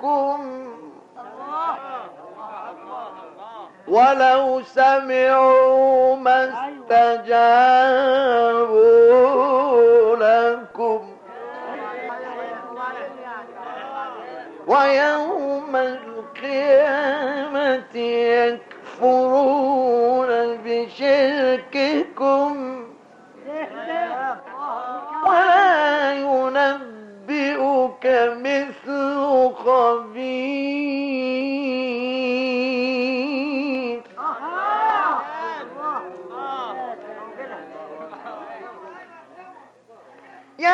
ولو سمعوا ما استجابوا لكم ويوم القيامة يكفرون بشرككم